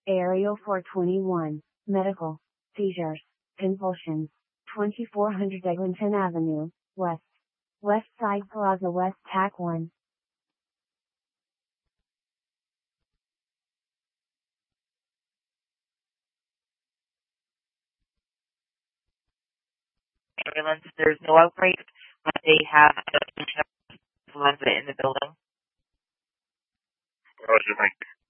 Aerial 421, medical, seizures, convulsions, 2400 Eglinton Avenue, West. West Side Plaza West TAC 1. Ambulance, there's no outbreak, but they have influenza in the building. Roger, Mike.